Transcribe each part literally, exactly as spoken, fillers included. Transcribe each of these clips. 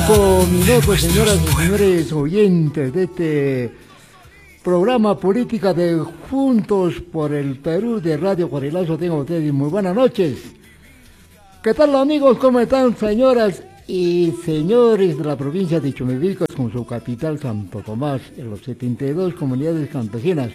cinco minutos, señoras y señores oyentes de este programa política de Juntos por el Perú de Radio Guarilazo. Tengo ustedes muy buenas noches. ¿Qué tal, amigos? ¿Cómo están, señoras y señores de la provincia de Chumbivilcas con su capital Santo Tomás, en los setenta y dos comunidades campesinas?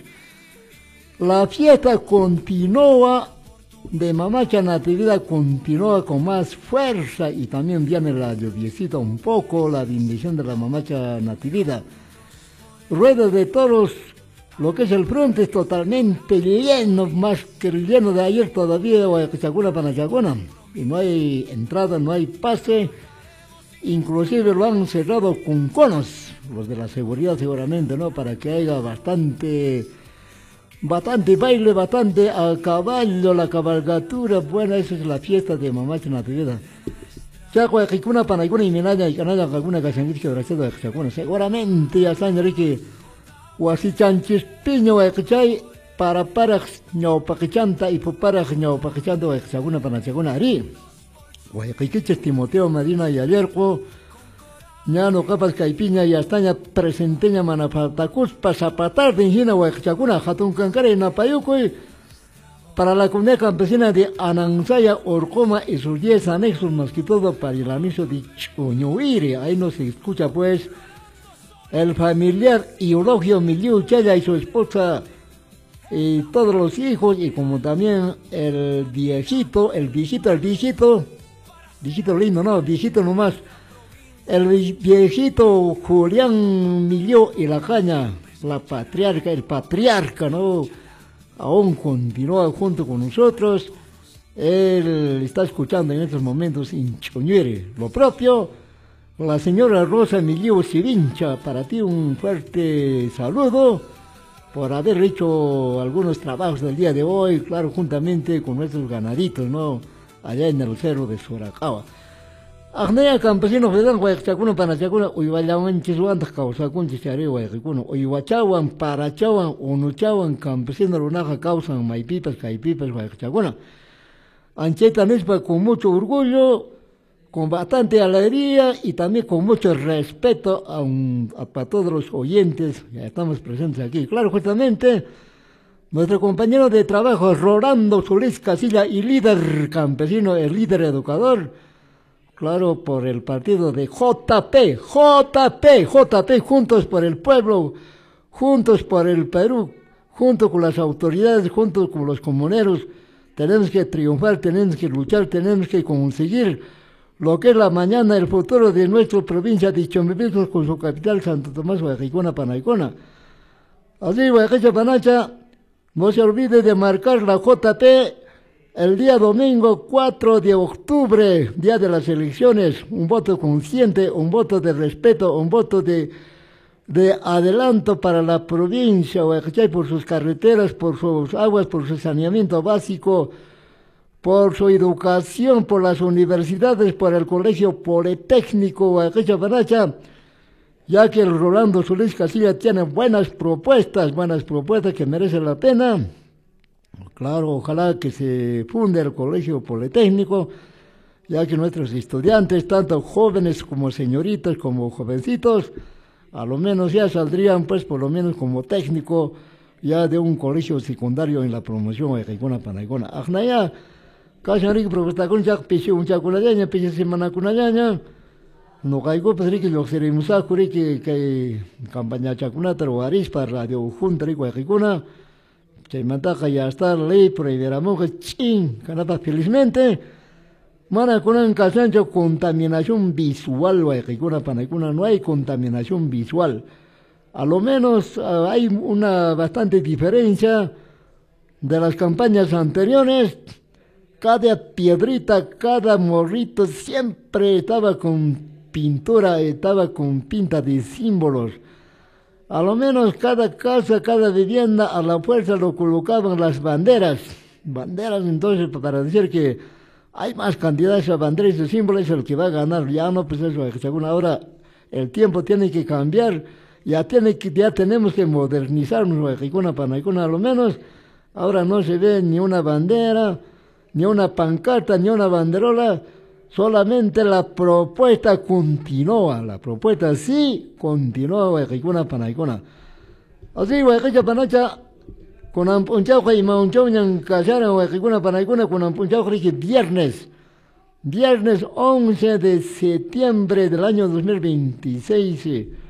La fiesta continúa de Mamacha Natividad, continúa con más fuerza y también viene la lluviecita un poco, la bendición de la Mamacha Natividad. Rueda de toros, lo que es el frente es totalmente lleno, más que el lleno de ayer todavía, Guayacachaguna, Panachaguna, y no hay entrada, no hay pase, inclusive lo han cerrado con conos, los de la seguridad seguramente, ¿no? Para que haya bastante... Bastante baile, bastante a caballo, la cabalgatura, bueno, esa es la fiesta de Mamacha Natividad. Chagua, Kikuna, Panaiguna y Minaya y Canalla, alguna casanguich que braceda de Chaguna, seguramente ya saben que Huasichanchis Piño, Ekchay, para Parax, no Paquichanta y Poparax, no Paquichando, Chaguna, Panachaguna, Ari. Huayaquiches, Timoteo, Marina y Alerco. Ñano capas caipiña y astaña presenteña manafaltacus pasapatar de ingina huaychacuna hatun cancare napayucoy para la comunidad campesina de Anansaya, Orcoma y sus diez anexos, más que todo para el anexo de Chuñuire. Ahí nos escucha pues el familiar Eulogio Miliu Chaya y su esposa y todos los hijos, y como también el viejito, el viejito, el viejito, viejito lindo, no, viejito nomás. El viejito Julián Milió y la caña, la patriarca, el patriarca, ¿no? Aún continúa junto con nosotros. Él está escuchando en estos momentos en Chuñuire. Lo propio, la señora Rosa Milió Sivincha, para ti un fuerte saludo por haber hecho algunos trabajos del día de hoy, claro, juntamente con nuestros ganaditos, ¿no? Allá en el cerro de Soracaba. Agnea campesinos de Guayacachaguna, Panachaguna, Uyvayawan, Chisuantas, Causacun, Chichare, Guayacuno, Uyhuachawan, Parachawan, Unuchawan, campesinos Lunaja, causan Maipipas, Caipipas, Guayacachaguna. Ancheta Nispa con mucho orgullo, con bastante alegría y también con mucho respeto a, un, a para todos los oyentes, ya estamos presentes aquí. Claro, justamente, nuestro compañero de trabajo, Rolando Solís Casilla, y líder campesino, el líder educador, claro, por el partido de J P, J P, J P, Juntos por el Pueblo, Juntos por el Perú, junto con las autoridades, junto con los comuneros, tenemos que triunfar, tenemos que luchar, tenemos que conseguir lo que es la mañana, el futuro de nuestra provincia de Chumbivilcas con su capital Santo Tomás, Guayacicuna, Panaicona. Así, Guayacacha, Panacha, no se olvide de marcar la J P el día domingo cuatro de octubre, día de las elecciones. Un voto consciente, un voto de respeto, un voto de, de adelanto para la provincia, Guayacachay, por sus carreteras, por sus aguas, por su saneamiento básico, por su educación, por las universidades, por el colegio politécnico, Guayacachay, Panacha, ya que el Rolando Solís Casilla tiene buenas propuestas, buenas propuestas que merecen la pena. Claro, ojalá que se funde el colegio politécnico, ya que nuestros estudiantes, tanto jóvenes como señoritas, como jovencitos, a lo menos ya saldrían, pues, por lo menos como técnico, ya de un colegio secundario en la promoción de Caicona, Panaicona. Ajnaya, Casanrik, propuesta con Jack Pichu, un chaculayaña, Pichu Semana Cunayaña, no caigo, pues, Ricky, lo seremos a Curi, que campaña chacunata o arispa, radio junta, Rico, Caicona. Se mataca ya está la ley prohibirá monjes, ching, canapa felizmente. Mana con un casancho contaminación visual, Guayacicuna, Panaicuna, no hay contaminación visual. A lo menos uh, hay una bastante diferencia de las campañas anteriores. Cada piedrita, cada morrito siempre estaba con pintura, estaba con pinta de símbolos. A lo menos cada casa, cada vivienda, a la fuerza lo colocaban las banderas. Banderas, entonces, para decir que hay más cantidad de banderas y símbolos, es el que va a ganar. Ya no, pues eso, según ahora el tiempo tiene que cambiar, ya, tiene que, ya tenemos que modernizarnos, Guayacicuna, Panaicuna, a lo menos. Ahora no se ve ni una bandera, ni una pancarta, ni una banderola. solamente la propuesta continúa, la propuesta sí continúa, huequicuna panaicuna. Así, huequicha panacha, con ampunchauja y maunchauñan callaron, huequicuna panaicuna, con ampunchauja y viernes, viernes once de septiembre del año dos mil veintiséis,